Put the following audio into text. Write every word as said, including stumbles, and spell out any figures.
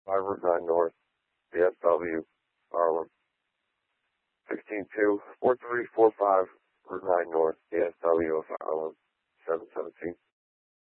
five Route nine North, D S W, Harlem. sixteen two, four three four five Route nine North, D S W of Harlem, seven seventeen.